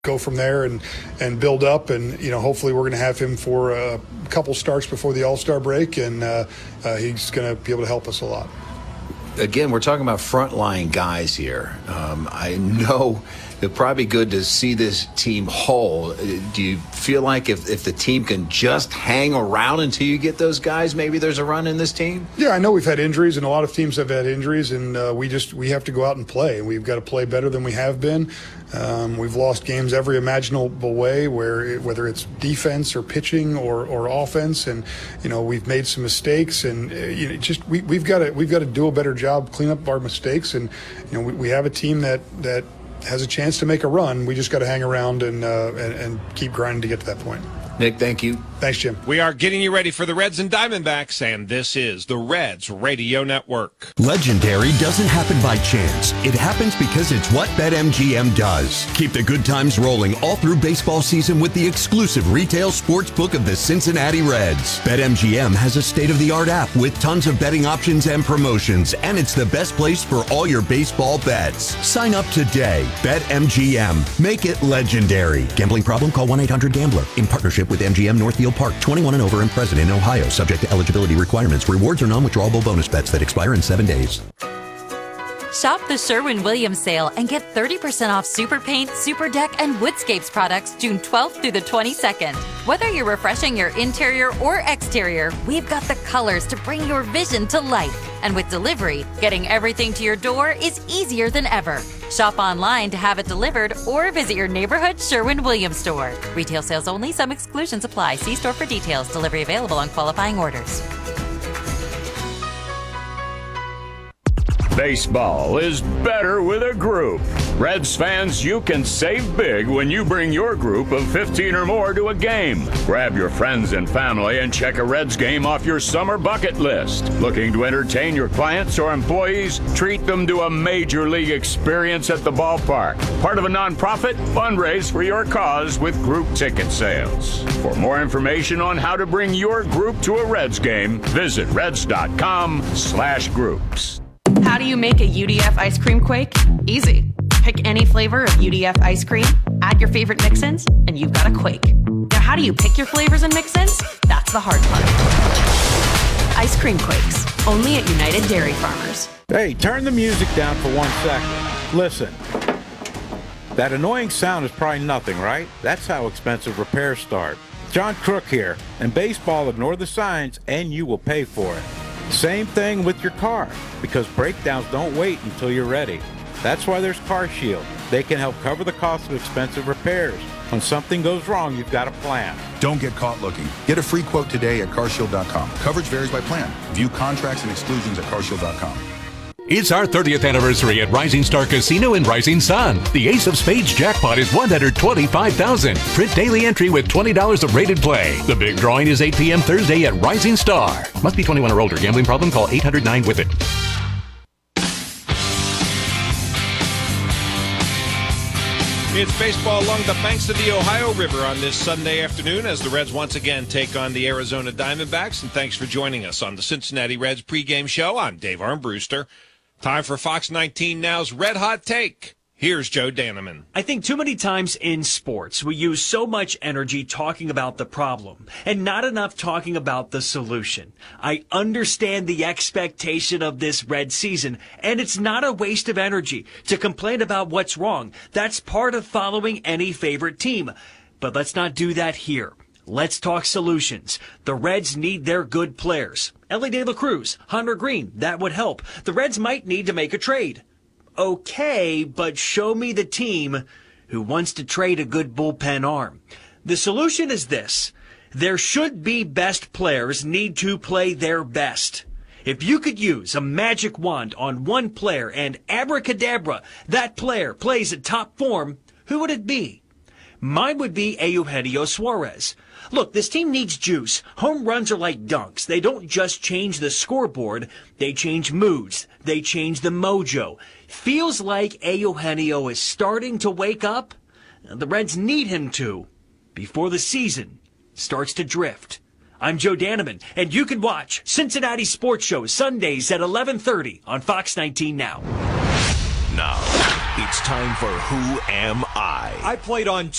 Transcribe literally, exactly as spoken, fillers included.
go from there and, and build up. And, you know, hopefully we're going to have him for a couple starts before the All-Star break, and uh, uh, he's going to be able to help us a lot. Again, we're talking about frontline guys here. Um, I know it'll probably be good to see this team whole. Do you feel like if, if the team can just hang around until you get those guys, maybe there's a run in this team? Yeah, I know we've had injuries, and a lot of teams have had injuries, and uh, we just we have to go out and play, and we've got to play better than we have been. Um, we've lost games every imaginable way, where it, whether it's defense or pitching or, or offense, and you know we've made some mistakes, and uh, you know just we, we've got to we've got to do a better job, clean up our mistakes, and you know we, we have a team that that has a chance to make a run. We just got to hang around and, uh, and and keep grinding to get to that point. Nick, thank you. Thanks, Jim. We are getting you ready for the Reds and Diamondbacks, and this is the Reds Radio Network. Legendary doesn't happen by chance. It happens because it's what BetMGM does. Keep the good times rolling all through baseball season with the exclusive retail sports book of the Cincinnati Reds. BetMGM has a state-of-the-art app with tons of betting options and promotions, and it's the best place for all your baseball bets. Sign up today. BetMGM. Make it legendary. Gambling problem? Call one eight hundred gambler. In partnership with M G M Northfield Park. twenty-one and over and present in Ohio. Subject to eligibility requirements. Rewards are non-withdrawable bonus bets that expire in seven days. Shop the Sherwin-Williams sale and get thirty percent off Super Paint, Super Deck, and Woodscapes products June twelfth through the twenty-second. Whether you're refreshing your interior or exterior, we've got the colors to bring your vision to life. And with delivery, getting everything to your door is easier than ever. Shop online to have it delivered or visit your neighborhood Sherwin-Williams store. Retail sales only. Some exclusions apply. See store for details. Delivery available on qualifying orders. Baseball is better with a group. Reds fans, you can save big when you bring your group of fifteen or more to a game. Grab your friends and family and check a Reds game off your summer bucket list. Looking to entertain your clients or employees? Treat them to a major league experience at the ballpark. Part of a nonprofit? Fundraise for your cause with group ticket sales. For more information on how to bring your group to a Reds game, visit reds.com slash groups. How do you make a U D F ice cream quake? Easy. Pick any flavor of U D F ice cream, add your favorite mix-ins, and you've got a quake. Now, how do you pick your flavors and mix-ins? That's the hard part. Ice cream quakes, only at United Dairy Farmers. Hey, turn the music down for one second. Listen. That annoying sound is probably nothing, right? That's how expensive repairs start. John Crook here, and baseball, ignore the signs, and you will pay for it. Same thing with your car, because breakdowns don't wait until you're ready. That's why there's Car Shield. They can help cover the cost of expensive repairs. When something goes wrong, you've got a plan. Don't get caught looking. Get a free quote today at car shield dot com. Coverage varies by plan. View contracts and exclusions at car shield dot com. It's our thirtieth anniversary at Rising Star Casino in Rising Sun. The Ace of Spades jackpot is one hundred twenty-five thousand dollars. Print daily entry with twenty dollars of rated play. The big drawing is eight p.m. Thursday at Rising Star. Must be twenty-one or older. Gambling problem? Call eight hundred nine with it. It's baseball along the banks of the Ohio River on this Sunday afternoon as the Reds once again take on the Arizona Diamondbacks. And thanks for joining us on the Cincinnati Reds pregame show. I'm Dave Armbruster. Time for Fox nineteen Now's Red Hot Take. Here's Joe Daneman. I think too many times in sports we use so much energy talking about the problem and not enough talking about the solution. I understand the expectation of this Red season, and it's not a waste of energy to complain about what's wrong. That's part of following any favorite team. But let's not do that here. Let's talk solutions. The Reds need their good players. Elly De La Cruz, Hunter Green, that would help. The Reds might need to make a trade. Okay, but show me the team who wants to trade a good bullpen arm. The solution is this. There should be best players need to play their best. If you could use a magic wand on one player and abracadabra, that player plays at top form, who would it be? Mine would be Eugenio Suarez. Look, this team needs juice. Home runs are like dunks. They don't just change the scoreboard. They change moods. They change the mojo. Feels like Eugenio is starting to wake up. The Reds need him to before the season starts to drift. I'm Joe Daneman, and you can watch Cincinnati Sports Show Sundays at eleven thirty on Fox nineteen Now. Now. It's time for Who Am I? I played on